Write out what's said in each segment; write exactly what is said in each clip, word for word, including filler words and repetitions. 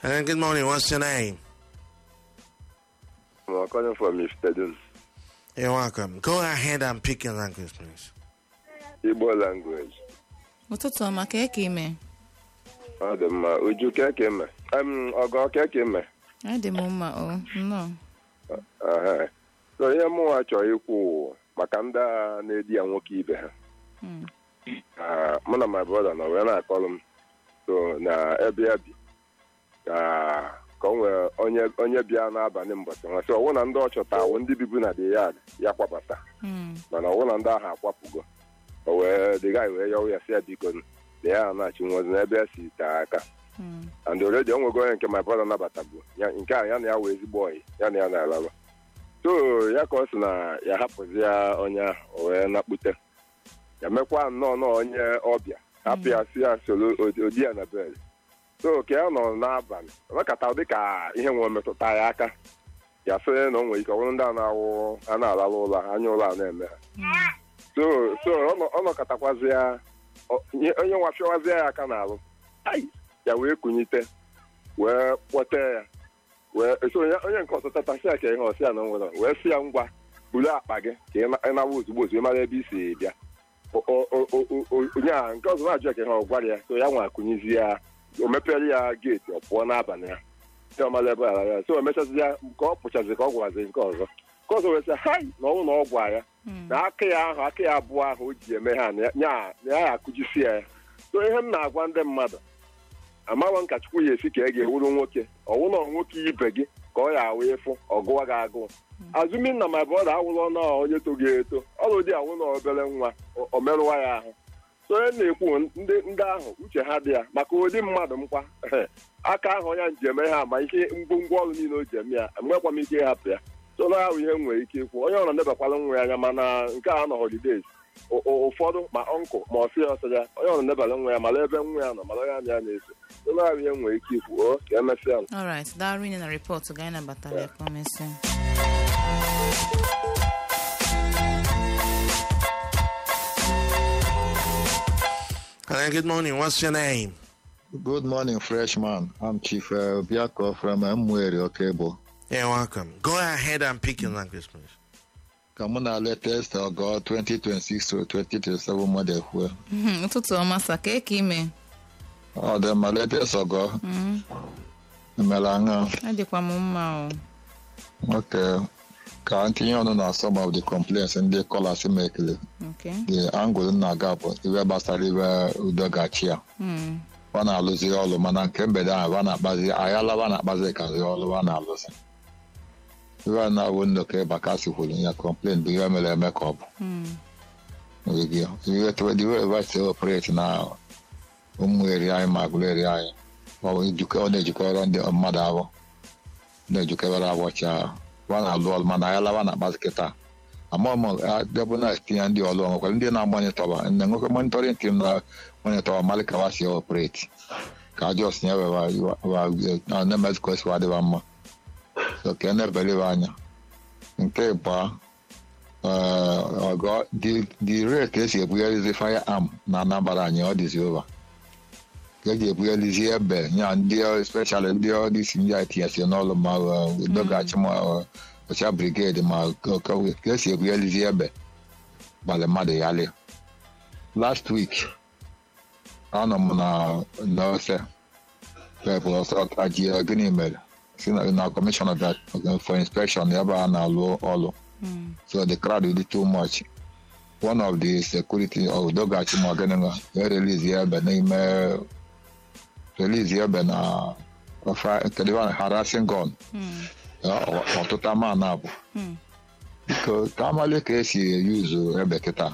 And good morning. What's your name? I'm calling from Mister Dun. You're welcome. Go ahead and pick your language, please. Igbo language. Ụtụtụ ọma ka eke ime. Ọ dị mma. Uju ka eke ime. Em ọgọ ka eke ime. Adị m mma o. Nnọọ. Aha. So ihe mụnwa chọrọ ikwu maka ndị a na-edi ya nwoke ibe ha. Mm. Ah, mụ na my brother na wee na-akọrọ m so na ebe ya bi ka ka o nwee onye onye bịa n'abalị mbọchị nwa sị ọwụ na ndị ọ chọtawo ndị bibu na the yard ya kwapụta Mm. mana ọwụ na ndị ahụ akwapụgo o wee the guy wee yọọ ya sị ya biko na ya na-achị nwozi n'ebe ya si taa aka Mm. and already o nwego onye nke my brother nabatabu ya nke a ya na ya wee ezigbo oyi ya na ya na-alaba so ya ka ọ sị na ya hapụzi ya onye ahụ o wee nakpute ya mekwa nnọọ nọọ onye ọbịa hapụ ya si ya soro odi ya na bed so ka ya nọ n'abalị mekata dị ka ihe nwere metụta ya aka ya sị na o nwere ike ọ bụrụ ndị a na-awụ a na-alalụ ụlọ anya ụlọ a na-eme ha so so ọ nọkọtakwazi ya onye nwafịawazi ya aka n'alụ ya wee kunyite wee kpọte ya wee so onye nke ọzọ tatasị ya ka ihe ọsị ya na nwere wee sị ya ngwa buru akpa gị ka ị nawa ozugbo ozugbo mara ebe i si bịa onye a nke ọzọ na-ajụ ya ka ihe ọ gwara ya so ya nwa akụnyizi ya o mepere ya geeti ọ pụọ n'abalị ya sị ọmara ebe ala ya so o mechazi ya ka ọ pụchazi ka ọ gwazi nke ọzọ nke ọzọ wee sị hai na ọnwụ na ọ gwa ya na aka ya ahụ aka ya abụọ ahụ o ji eme ha na ya akụjisi ya so ihe m na-agwa ndị mmadụ amawa nka Chukwu ya esi ka e ga-ewuru nwoke ọwụ na nwoke ibe gị ka ọ ya awụ ịfụ ọgụwa gị agụụ azụminna ma bụ ọ na-awụlọ na onye togo eto ọrụ dị awụ na obere nwa o merụwa ya ahụ so onye na-ekwu ndị ndị ahụ uche ha dị ya maka ụdị mmadụ mkpa aka ahụ onye njem ha ma ihe ngwongwo ọrụ niile o ji eme ya enwekwa m ike ịhapụ ya so na ahụ ihe m nwere ike ikwu onye ọrụ nebakwala nwa ya anya mana nke a nọ holidays ụfọdụ ma ọnkụ ma ọsị ya ọsọ ya onye ọrụ nebala nwa ya mara ebe nwa ya nọ mara ya anya ya na-eso so na ahụ ihe m nwere ike ikwu o ka emesịa m. All right, daalụ ine na report ga anyị nabatara ya ka o mesịa. And good morning. What's your name? Good morning, freshman. I'm Chief uh, Biako from Mweri Okebo. You're welcome. Go ahead and pick your language, please. Kamuna latest Ogo twenty twenty-six to twenty twenty-seven model. Mhm, ụtụtụ ọma sa ka eke ime. Oh, the my latest Ogo. Mhm. Melanga. Adịkwa m mma o. Okay. Ka continue on na some of the complaints and the callers make the Okay. angle na gap. Iwe basara iwe udogachi ya. Mm. Wana alụzi ọlụ mana nke mgbede ahụ wana akpazi ayala wana akpazi kazi ọlụ wana alụzi. Iwe na awụ nnọkọ ebe aka si kwuru ya complain bụ ihe mere eme ka ọ bụ. Mm. Iwe iwe tuwe diwe ebe si operate na ụmụ eri anyị ma agụrụ eri anyị. Ọ na-ejikọrọ ndị mmadụ ahụ. Na-ejikọrọ abọchị ahụ. Wana alụ ọlụ mana ayala wana akpazi kịta. Ama m debụ na tinye ndị ọlụ ọnwekwara ndị na-agbanyetọba na nwoke monitoring team na monitor malika wa si operate ka just nye wa wa na medical squad adịba mma so ka na-ebere anya nke ba ọgọ the rate esi ebugherizi firearm na Anambra anyị ọ dịzi over ka eji ebugherizi ebe nya ndị especially ndị ọdịsi ndị I T S n'ọlụ ma dogachi ma ọcha brigade ma ka esi ebugherizi ebe gbale mmadụ ya lee last week anọ m na n'ose pepụ ọsọ aji gịnị mere si na commissioner that for inspection ebe a na-alụ ọlụ so the crowd will be too much one of the security of dogachi ma gịnị nga e release ebe n'ime release ebe na kedịwa harassing gun ọtụtụ ma na abụ ka amali ka esi yuzu ebe kịta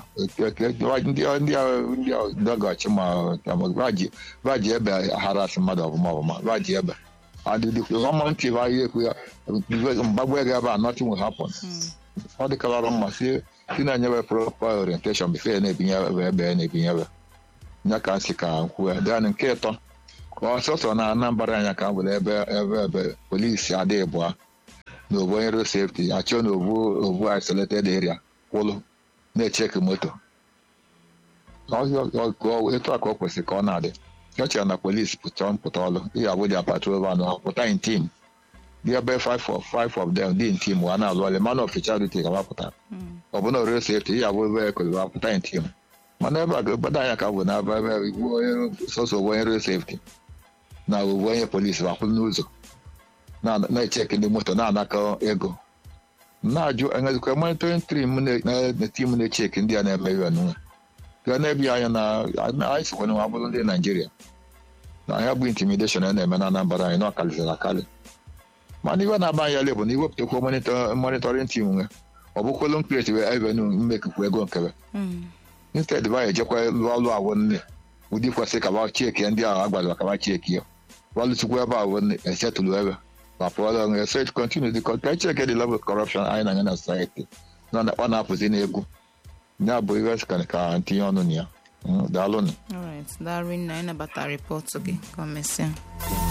ndị dọgachi ma vaji ebe harasị mmadụ ọbụma ọbụma vaji ebe gọọmenti ahịa ekwu ya mgbagbo ego ebe a nothing will happen ọ dịkara mma si na-enyewe proper orientation before na-ebinye ebe na-ebinye ebe ya ka nsị ka nkwu ya dan nke ịtọ ọsọsọ na Anambra anya ka m were ebe ebe ebe polisi adịghị bụa n'obu onye road safety achọ n'obu obu isolated area kwụlụ na-echeki moto etu a ka ọ kwesịrị ka ọ na-adị Kacha na polisi pụta mpụta ọlụ ihe abụ dia patrol van pụta in team dia be five of five of them dị in team wa na alụ ọlụ man of charity ka wapụta ọ bụ na road safety ihe abụ vehicle wapụta in team mana ebe a obodo anyị ka bụ na ebe sọsọ onye road safety na owuwe onye polisi wapụ n'ụzọ na-echeki ndị moto na-anakọ ego na-ajụ enwezikwa monitoring team na tim na-echeki ndị a na-eme iwe n'ụwa ga na-ebi anya na anyị sikwana nwa bụrụ ndị Naijiria na ya bụ intimidation a na-eme na Anambra anyị na ọkaliziri akali mana iwe na-aba anya lebụ na iwepụtakwa monitoring team nwe ọ bụkwalụ mkpireti wee evenu mmekikwu ego nkebe instead ba ejekwa lụọ ọlụ awụ nne ụdị kwesị ka ba cheki ndị ahụ agbalịwa ka ba cheki ya walụtukwu ebe awụ nne esetụlụ ebe ma pụọla onwe so it continues because ka check the level of corruption anyị na-anya na society ọ na-apụzi n'egwu ya bụ ihe ka ka ntinye ọnụ na ya daalụ. All right, Darwin, na ịnabata rịpọtụ gị ka o mesịa.